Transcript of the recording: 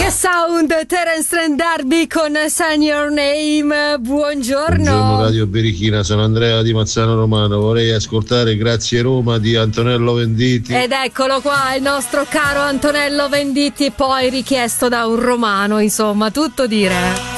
Sound, Terence Trent D'Arby con Sign Your Name. Buongiorno. Buongiorno Radio Berichina, sono Andrea di Mazzano Romano. Vorrei ascoltare Grazie Roma di Antonello Venditti. Ed eccolo qua il nostro caro Antonello Venditti, poi richiesto da un romano, insomma, tutto dire.